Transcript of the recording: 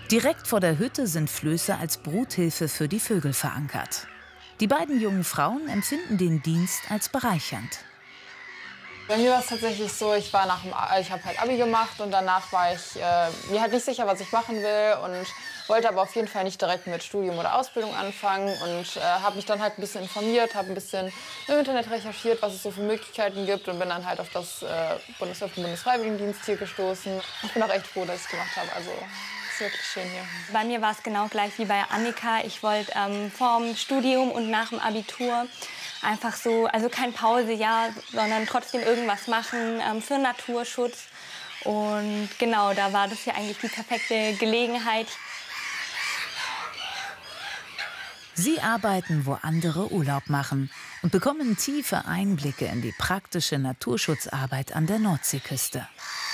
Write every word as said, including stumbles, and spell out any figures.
Direkt vor der Hütte sind Flöße als Bruthilfe für die Vögel verankert. Die beiden jungen Frauen empfinden den Dienst als bereichernd. Bei mir war es tatsächlich so, ich war nach dem, ich habe halt Abi gemacht und danach war ich äh, mir halt nicht sicher, was ich machen will und wollte aber auf jeden Fall nicht direkt mit Studium oder Ausbildung anfangen und äh, habe mich dann halt ein bisschen informiert, habe ein bisschen im Internet recherchiert, was es so für Möglichkeiten gibt und bin dann halt auf das äh, Bundes auf den Bundesfreiwilligendienst hier gestoßen. Ich bin auch echt froh, dass ich es gemacht habe. Also es ist wirklich schön hier. Bei mir war es genau gleich wie bei Annika. Ich wollte ähm, vor dem Studium und nach dem Abitur einfach so, also kein Pausejahr, sondern trotzdem irgendwas machen ähm, für Naturschutz. Und genau, da war das ja eigentlich die perfekte Gelegenheit. Sie arbeiten, wo andere Urlaub machen und bekommen tiefe Einblicke in die praktische Naturschutzarbeit an der Nordseeküste.